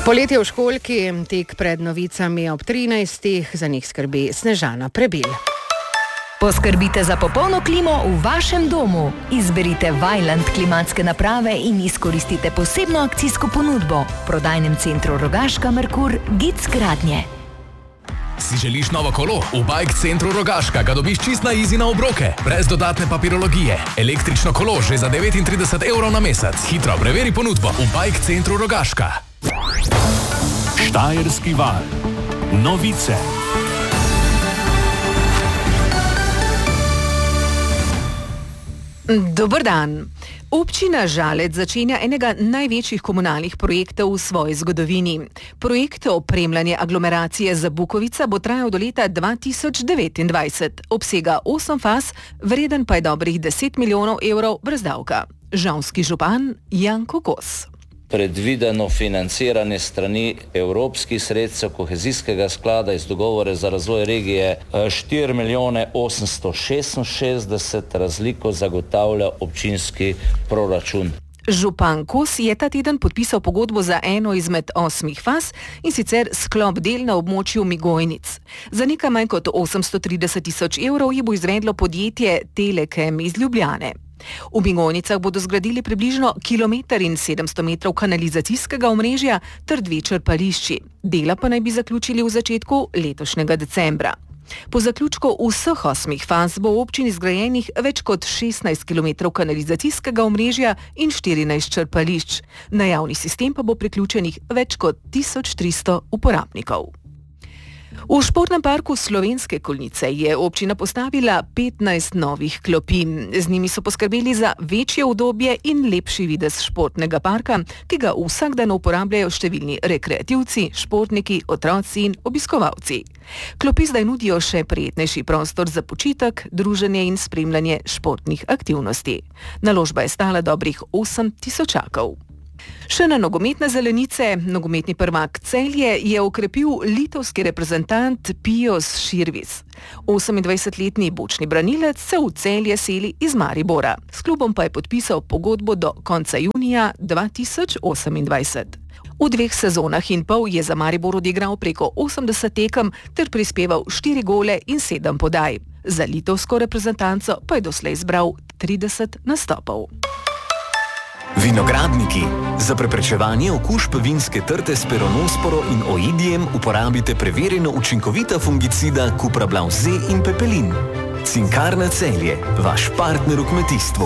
Poletje v školjki, tik pred novicami ob 13. Za njih skrbi Snežana Prebil. Poskrbite za popolno klimo v vašem domu. Izberite Vaillant klimatske naprave in izkoristite posebno akcijsko ponudbo. V prodajnem centru Rogaška Merkur Gic Gradnje. Si želiš novo kolo? V Bike centru Rogaška ga dobiš čist na easy na obroke, brez dodatne papirologije. Električno kolo že za 39 € na mesec. Hitro preveri ponudbo v Bike centru Rogaška. Štajerski val. Novice. Dober dan. Občina Žalec začenja enega največjih komunalnih projektov v svoji zgodovini. Projekt opremljanja aglomeracije Zabukovica bo trajal do leta 2029. Obsega 8 faz, vreden pa je dobrih 10 milijonov evrov brez davka. Žalski župan Janko Kos. Predvideno financiranje strani evropskih sredstev kohezijskega sklada iz dogovora za razvoj regije 4 milijone 866, razliko zagotavlja občinski proračun. Župan Kos je ta teden podpisal pogodbo za eno izmed 8 faz in sicer sklop del na območju Migojnic. Za nekaj manj kot 830 tisoč evrov je bo izvedlo podjetje Telekem iz Ljubljane. V Migojnicah bodo zgradili približno 1,7 km kanalizacijskega omrežja ter 2 črpališči. Dela pa naj bi zaključili v začetku letošnjega decembra. Po zaključku vseh 8 faz bo v občini zgrajenih več kot 16 km kanalizacijskega omrežja in 14 črpališč. Na javni sistem pa bo priključenih več kot 1300 uporabnikov. V športnem parku Slovenske Konjice je občina postavila 15 novih klopi. Z njimi so poskrbeli za večje udobje in lepši videz športnega parka, ki ga vsak dan uporabljajo številni rekreativci, športniki, otroci in obiskovalci. Klopi zdaj nudijo še prijetnejši prostor za počitek, druženje in spremljanje športnih aktivnosti. Naložba je stala dobrih 8 tisočakov. Še na nogometne zelenice, nogometni prvak Celje je okrepil litovski reprezentant Pijos Širvis. 28-letni bočni branilec se v Celje seli iz Maribora. S klubom pa je podpisal pogodbo do konca junija 2028. V 2 sezonah in pol je za Maribor odigral preko 80 tekem ter prispeval 4 gole in 7 podaj. Za litovsko reprezentanco pa je doslej zbral 30 nastopov. Vinogradniki. Za preprečevanje okužb vinske trte s peronosporo in oidijem uporabite preverjeno učinkovita fungicida Cuprablav Z in Pepelin. Cinkarna Celje, vaš partner v kmetijstvu.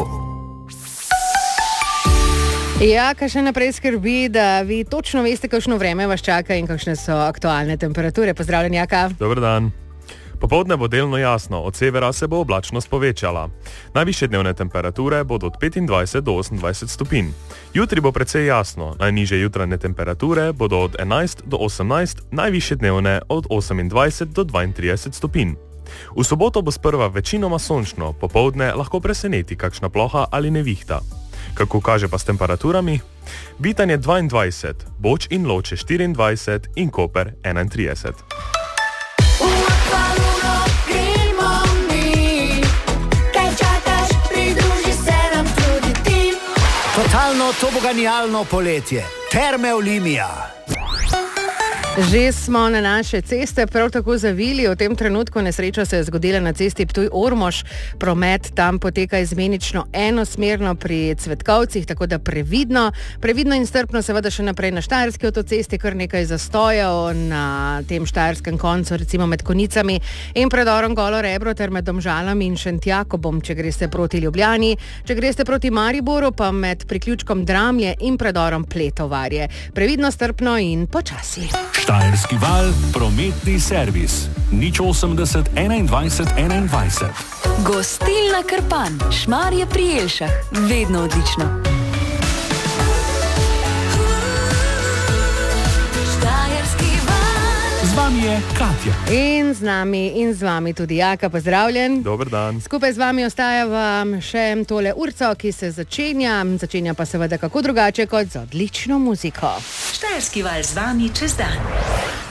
Jaka še naprej skrbi, da vi točno veste, kakšno vreme vas čaka in kakšne so aktualne temperature. Pozdravljen, Jaka. Dober dan. Popoldne bo delno jasno, od severa se bo oblačnost povečala. Najvišje dnevne temperature bodo od 25 do 28 stopinj. Jutri bo precej jasno, najnižje jutranje temperature bodo od 11 do 18, najvišje dnevne od 28 do 32 stopinj. V soboto bo sprva večinoma sončno, popoldne lahko preseneti kakšna ploha ali nevihta. Kako kaže pa s temperaturami? Vitanje 22, Boč in Loče 24 in Koper 31. Totalno toboganijalno poletje. Terme Olimia. Že smo na naše ceste prav tako zavili. V tem trenutku nesreča se je zgodila na cesti Ptuj-Ormož. Promet tam poteka izmenično enosmerno pri Cvetkovcih, tako da previdno in strpno seveda še naprej na štajerski avtocesti, kar nekaj zastojev na tem štajerskem koncu, recimo med Konjicami in predorom Golo Rebro ter med Domžalami in Šentjakobom, če greste proti Ljubljani, če greste proti Mariboru, pa med priključkom Dramlje in predorom Pletovarje. Previdno, strpno in počasi. Štajerski val, prometni servis. 080 21 21. Gostilna Krpan, Šmarje pri Jelšah. Vedno odlično. Štajerski val. Z vami je Katja. In z vami tudi Jaka, pozdravljen. Dober dan. Skupaj z vami ostaja vam še tole urco, ki se začenja pa seveda kako drugače kot z odlično muziko. Štajerski val z vami čez dan.